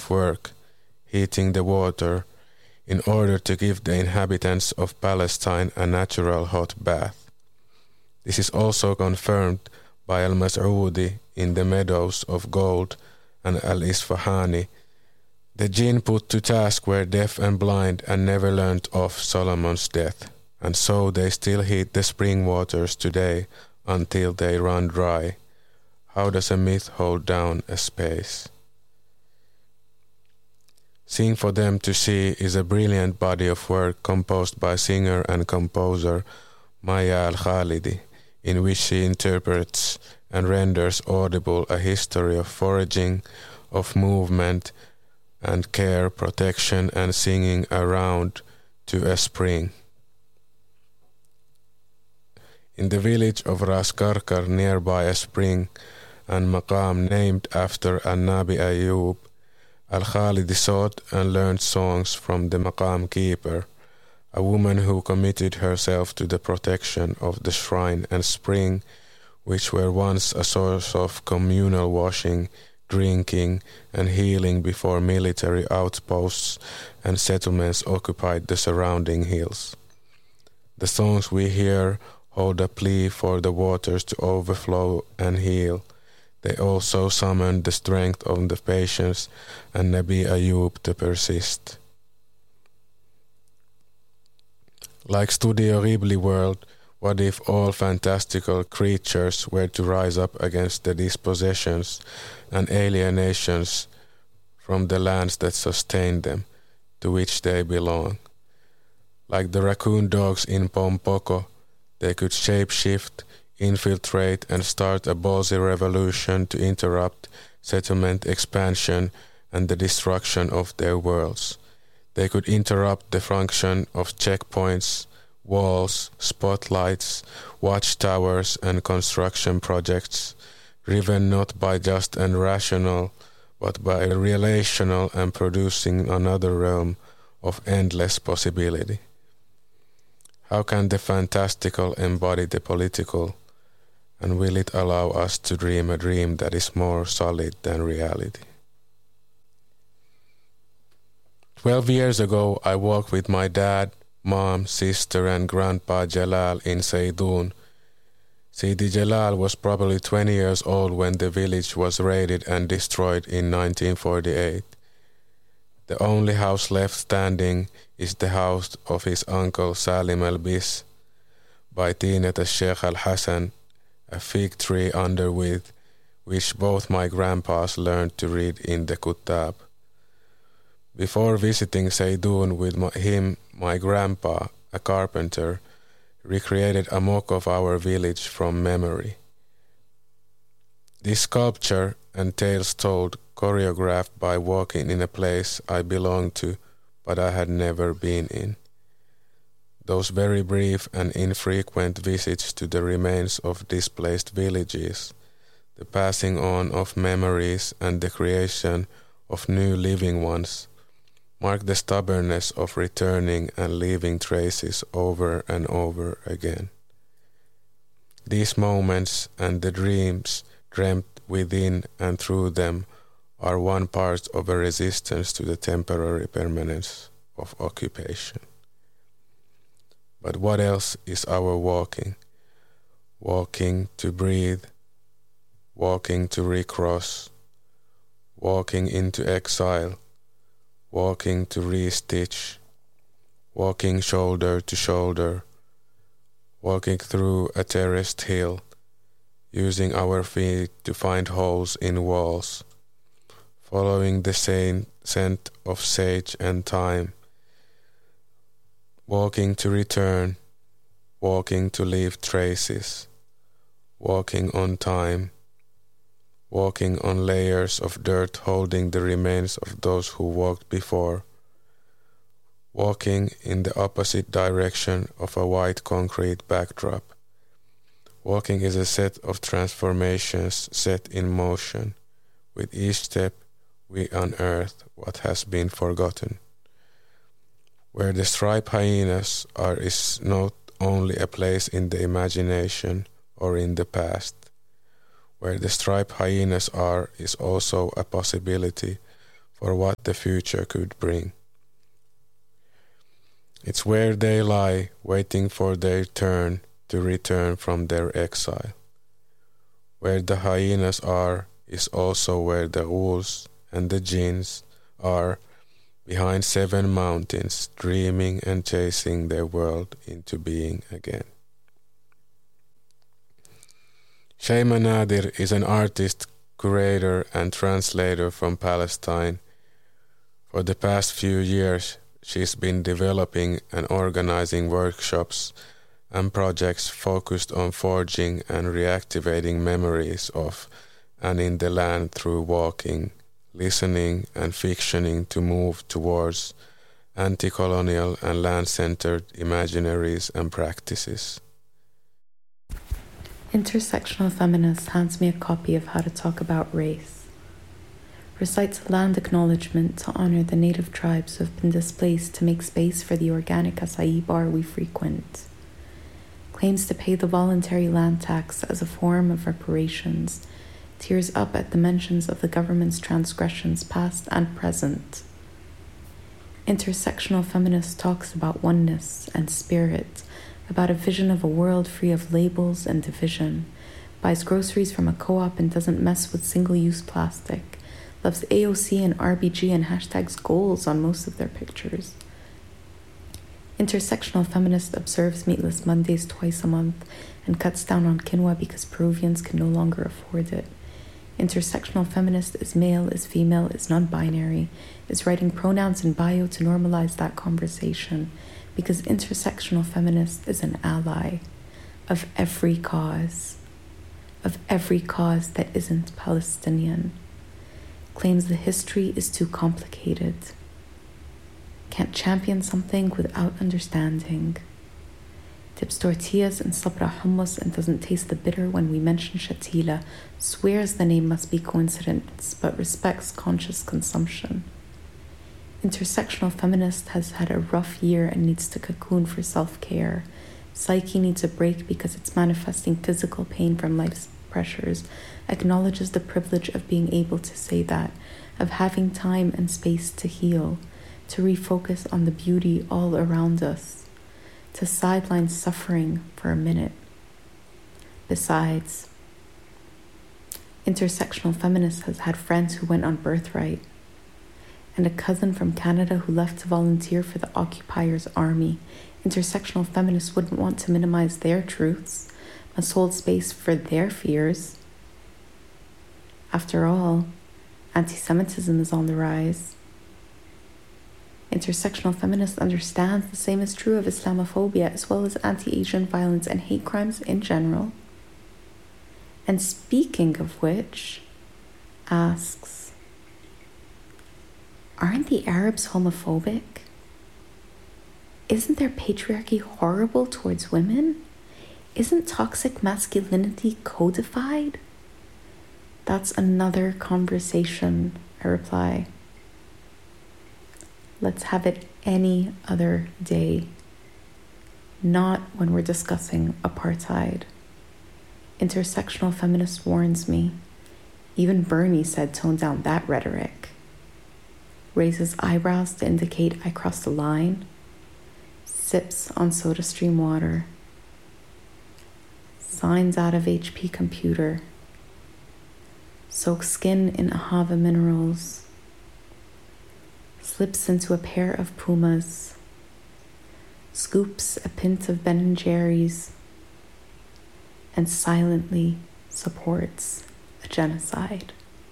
of work, heating the water, in order to give the inhabitants of Palestine a natural hot bath. This is also confirmed by Al-Mas'udi in the Meadows of Gold and Al-Isfahani. The jinn put to task were deaf and blind and never learnt of Solomon's death, and so they still heat the spring waters today until they run dry. How does a myth hold down a space? Sing for Them to See is a brilliant body of work composed by singer and composer Maya Al-Khalidi, in which she interprets and renders audible a history of foraging, of movement and care, protection and singing around to a spring. In the village of Ras Karkar, nearby a spring and maqam named after An-Nabi Ayyub, Al-Khalidi sought and learned songs from the maqam keeper, a woman who committed herself to the protection of the shrine and spring, which were once a source of communal washing, drinking, and healing before military outposts and settlements occupied the surrounding hills. The songs we hear hold a plea for the waters to overflow and heal. They also summon the strength of the patience and Nabi Ayub to persist. Like Studio Ghibli world, what if all fantastical creatures were to rise up against the dispossessions and alienations from the lands that sustain them, to which they belong? Like the raccoon dogs in Pompoko, they could shape-shift, infiltrate and start a ballsy revolution to interrupt settlement expansion and the destruction of their worlds. They could interrupt the function of checkpoints, walls, spotlights, watchtowers and construction projects, driven not by just and rational, but by relational and producing another realm of endless possibility. How can the fantastical embody the political, and will it allow us to dream a dream that is more solid than reality? 12 years ago, I walked with my dad, mom, sister and grandpa Jalal in Saydun. Sidi Jalal was probably 20 years old when the village was raided and destroyed in 1948. The only house left standing is the house of his uncle Salim al-Bis by Tinat al-Sheikh al-Hassan, a fig tree under which both my grandpas learned to read in the Kutab. Before visiting Saydun with my grandpa, a carpenter, recreated a mock of our village from memory. This sculpture and tales told, choreographed by walking in a place I belonged to, but I had never been in. Those very brief and infrequent visits to the remains of displaced villages, the passing on of memories and the creation of new living ones, mark the stubbornness of returning and leaving traces over and over again. These moments and the dreams dreamt within and through them are one part of a resistance to the temporary permanence of occupation. But what else is our walking? Walking to breathe, walking to recross, walking into exile, walking to restitch, walking shoulder to shoulder, walking through a terraced hill, using our feet to find holes in walls, following the same scent of sage and thyme, walking to return, walking to leave traces, walking on time, walking on layers of dirt holding the remains of those who walked before, walking in the opposite direction of a white concrete backdrop. Walking is a set of transformations set in motion. With each step, we unearth what has been forgotten. Where the striped hyenas are is not only a place in the imagination or in the past. Where the striped hyenas are is also a possibility for what the future could bring. It's where they lie, waiting for their turn to return from their exile. Where the hyenas are is also where the wolves and the jinns are, behind 7 mountains, dreaming and chasing their world into being again. Shaima Nadir is an artist, curator and translator from Palestine. For the past few years, she's been developing and organizing workshops and projects focused on forging and reactivating memories of and in the land through walking, listening and fictioning to move towards anti-colonial and land-centered imaginaries and practices. Intersectional Feminist hands me a copy of How to Talk About Race. Recites a land acknowledgement to honor the native tribes who have been displaced to make space for the organic acai bar we frequent. Claims to pay the voluntary land tax as a form of reparations, tears up at the mentions of the government's transgressions past and present. Intersectional Feminist talks about oneness and spirit, about a vision of a world free of labels and division, buys groceries from a co-op and doesn't mess with single-use plastic, loves AOC and RBG and hashtags goals on most of their pictures. Intersectional Feminist observes Meatless Mondays twice a month and cuts down on quinoa because Peruvians can no longer afford it. Intersectional Feminist is male, is female, is non-binary, is writing pronouns in bio to normalize that conversation, because Intersectional Feminist is an ally of every cause that isn't Palestinian. Claims the history is too complicated. Can't champion something without understanding. Dips tortillas in sabra hummus and doesn't taste the bitter when we mention shatila. Swears the name must be coincidence, but respects conscious consumption. Intersectional Feminist has had a rough year and needs to cocoon for self-care. Psyche needs a break because it's manifesting physical pain from life's pressures. Acknowledges the privilege of being able to say that, of having time and space to heal, to refocus on the beauty all around us, to sideline suffering for a minute. Besides, Intersectional Feminist has had friends who went on birthright, and a cousin from Canada who left to volunteer for the occupier's army. Intersectional Feminists wouldn't want to minimize their truths, must hold space for their fears. After all, anti-Semitism is on the rise. Intersectional Feminist understands the same is true of Islamophobia as well as anti-Asian violence and hate crimes in general. And speaking of which, asks, aren't the Arabs homophobic? Isn't their patriarchy horrible towards women? Isn't toxic masculinity codified? That's another conversation, I reply. Let's have it any other day, not when we're discussing apartheid. Intersectional Feminist warns me. Even Bernie said tone down that rhetoric. Raises eyebrows to indicate I crossed the line. Sips on SodaStream water. Signs out of HP computer. Soaks skin in Ahava minerals. Slips into a pair of Pumas. Scoops a pint of Ben & Jerry's. And silently supports a genocide.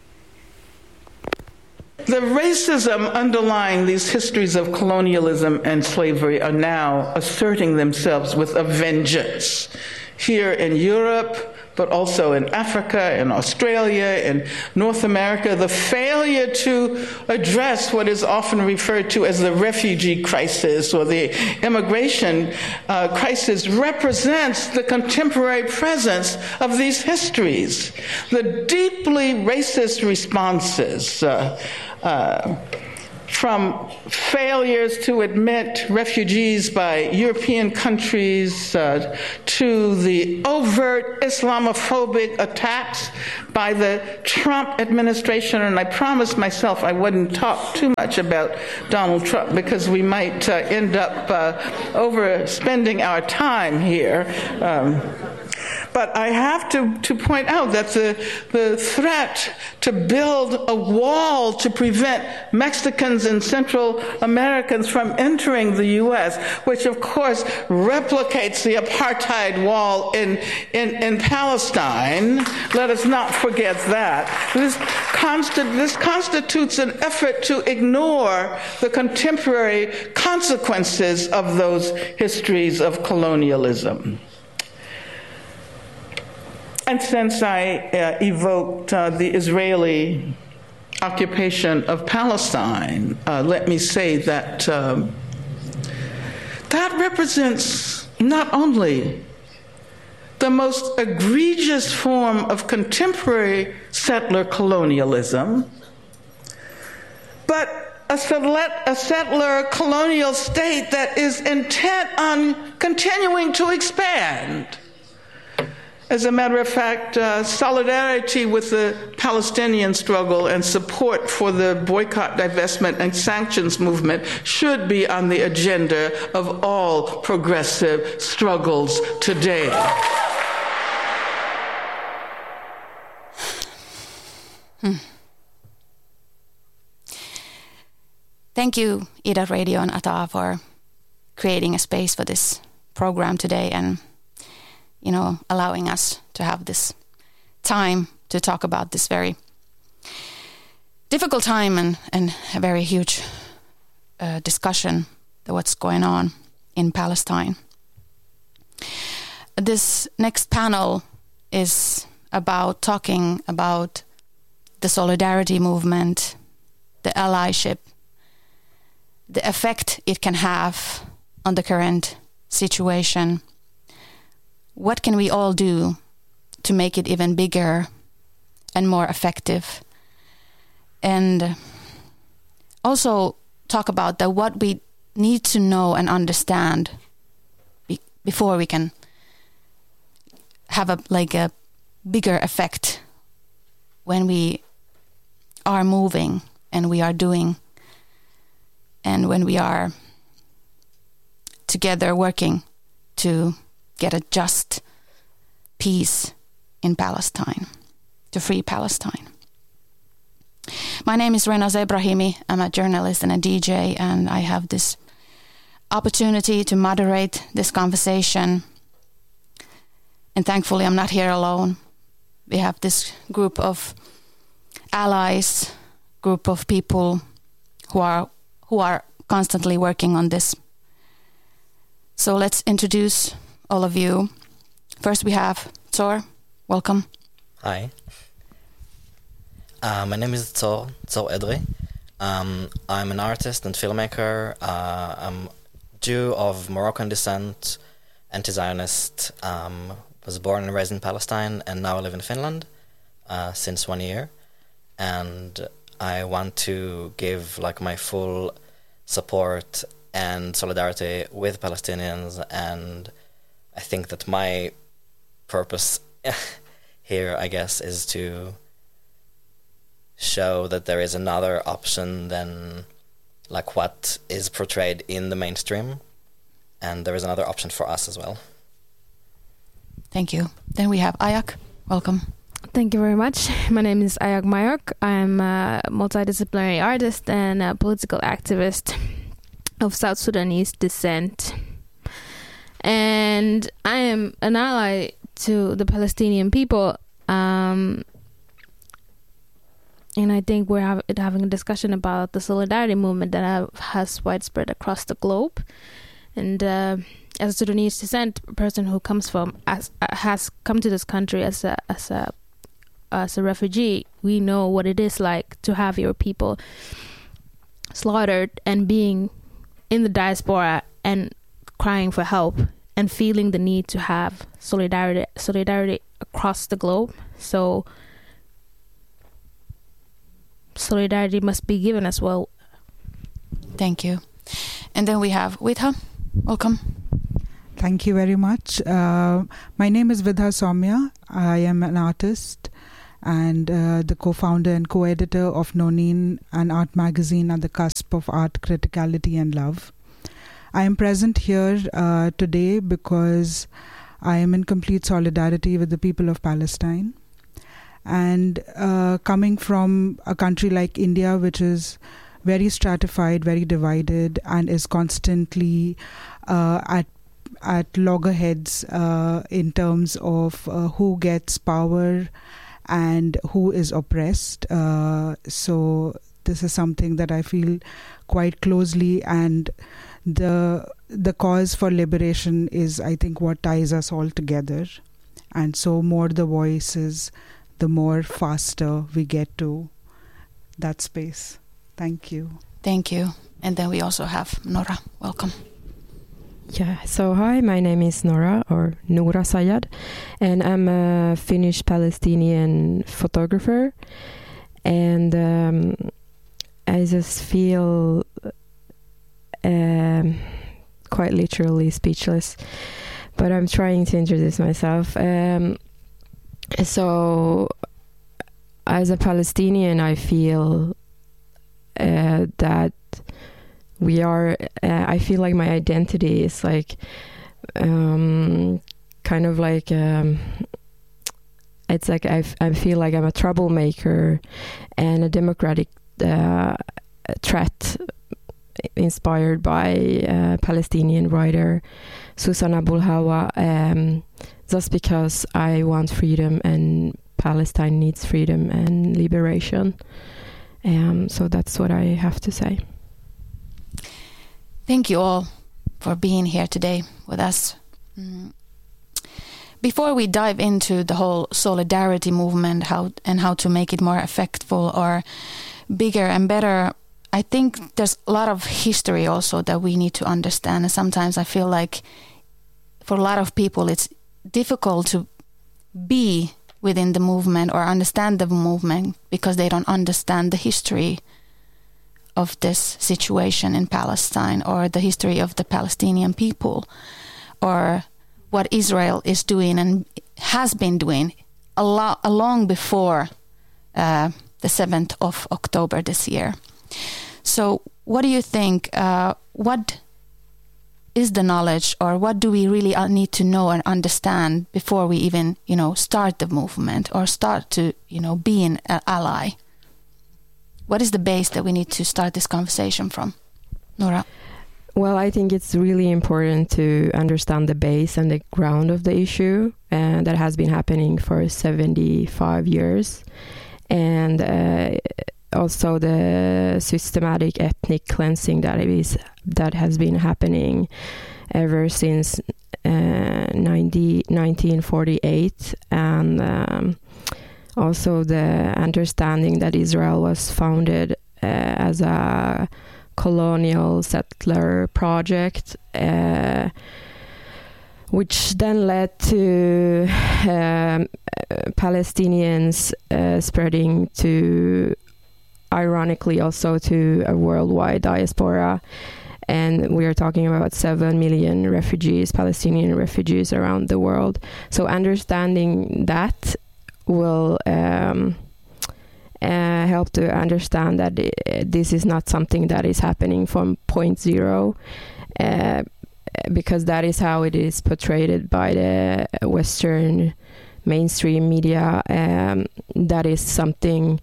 The racism underlying these histories of colonialism and slavery are now asserting themselves with a vengeance. Here in Europe, but also in Africa, in Australia, in North America, the failure to address what is often referred to as the refugee crisis or the immigration crisis represents the contemporary presence of these histories. The deeply racist responses from failures to admit refugees by European countries to the overt Islamophobic attacks by the Trump administration. And I promised myself I wouldn't talk too much about Donald Trump because we might end up overspending our time here. But I have to point out that the threat to build a wall to prevent Mexicans and Central Americans from entering the U.S., which of course replicates the apartheid wall in Palestine, let us not forget that. This constitutes an effort to ignore the contemporary consequences of those histories of colonialism. And since I evoked the Israeli occupation of Palestine, let me say that that represents not only the most egregious form of contemporary settler colonialism, but a settler colonial state that is intent on continuing to expand. As a matter of fact, solidarity with the Palestinian struggle and support for the boycott, divestment, and sanctions movement should be on the agenda of all progressive struggles today. Thank you, Ida Radio and Ata, for creating a space for this program today and allowing us to have this time to talk about this very difficult time and a very huge discussion of what's going on in Palestine. This next panel is about talking about the solidarity movement, the allyship, the effect it can have on the current situation. What can we all do to make it even bigger and more effective? And also talk about what we need to know and understand before we can have a bigger effect when we are moving and we are doing and when we are together working to get a just peace in Palestine, to free Palestine. My name is Renas Ebrahimi. I'm a journalist and a DJ, and I have this opportunity to moderate this conversation. And thankfully, I'm not here alone. We have this group of allies, group of people who are constantly working on this. So let's introduce all of you. First we have Tzor. Welcome. Hi. My name is Tzor Edri. I'm an artist and filmmaker. I'm Jew of Moroccan descent, anti-Zionist. Was born and raised in Palestine and now I live in Finland since 1 year. And I want to give my full support and solidarity with Palestinians, and I think that my purpose here, I guess, is to show that there is another option than what is portrayed in the mainstream, and there is another option for us as well. Thank you. Then we have Ayak. Welcome. Thank you very much. My name is Ayak Mayok. I'm a multidisciplinary artist and a political activist of South Sudanese descent. And I am an ally to the Palestinian people. And I think we're having a discussion about the solidarity movement that has widespread across the globe. And as a Sudanese descent person who has come to this country as a refugee, we know what it is like to have your people slaughtered and being in the diaspora and crying for help and feeling the need to have solidarity across the globe. So solidarity must be given as well. Thank you. And then we have Vidha. Welcome. Thank you very much. My name is Vidha Soumya. I am an artist and the co-founder and co-editor of Nonin, an art magazine at the cusp of art criticality and love. I am present here today because I am in complete solidarity with the people of Palestine. And coming from a country like India, which is very stratified, very divided, and is constantly at loggerheads in terms of who gets power and who is oppressed. So this is something that I feel quite closely, and the cause for liberation is, I think, what ties us all together. And so more the voices, the more faster we get to that space. Thank you. Thank you. And then we also have Nora. Welcome. Yeah, so hi, my name is Nora, or Noura Sayad, and I'm a Finnish Palestinian photographer. And I just feel quite literally speechless, but I'm trying to introduce myself. So as a Palestinian, I feel that we are, I feel like my identity is like, kind of like, it's like I feel like I'm a troublemaker and a democratic threat, inspired by Palestinian writer Susanna Bulhawa, just because I want freedom and Palestine needs freedom and liberation. So that's what I have to say. Thank you all for being here today with us. Before we dive into the whole solidarity movement, how to make it more effectful or bigger and better, I think there's a lot of history also that we need to understand. And sometimes I feel like for a lot of people it's difficult to be within the movement or understand the movement because they don't understand the history of this situation in Palestine, or the history of the Palestinian people, or what Israel is doing and has been doing long before the 7th of October this year. So what do you think, what is the knowledge, or what do we really need to know and understand before we even, start the movement or start to, be an ally? What is the base that we need to start this conversation from? Nora? Well, I think it's really important to understand the base and the ground of the issue, and that has been happening for 75 years. And also the systematic ethnic cleansing that has been happening ever since 1948, and also the understanding that Israel was founded as a colonial settler project, which then led to Palestinians spreading to, ironically, also to a worldwide diaspora. And we are talking about 7 million refugees, Palestinian refugees around the world. So understanding that will help to understand that this is not something that is happening from point zero, because that is how it is portrayed by the Western mainstream media. That is something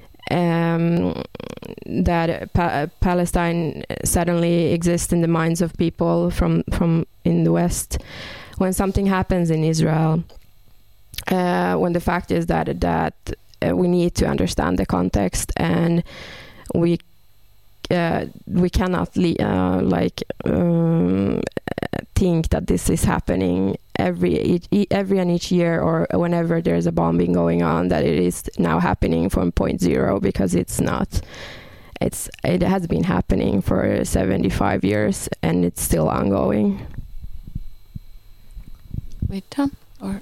that Palestine suddenly exists in the minds of people from in the West. When something happens in Israel, when the fact is that we need to understand the context, and we cannot think that this is happening every and each year, or whenever there's a bombing going on, that it is now happening from point zero, because it's not. It has been happening for 75 years and it's still ongoing. Wait, Tom, or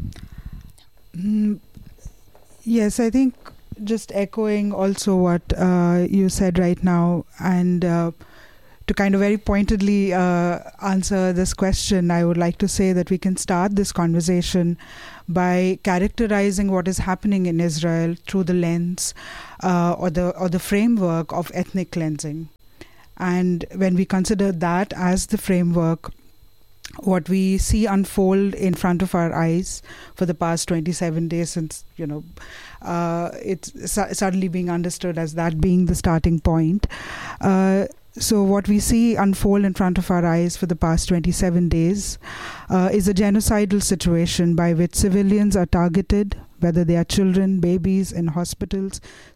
yes, I think just echoing also what you said right now, and to kind of very pointedly answer this question, I would like to say that we can start this conversation by characterizing what is happening in Israel through the lens or the framework of ethnic cleansing. And when we consider that as the framework, what we see unfold in front of our eyes for the past 27 days since, it's suddenly being understood as that being the starting point. So what we see unfold in front of our eyes for the past 27 days is a genocidal situation by which civilians are targeted, whether they are children, babies in hospitals,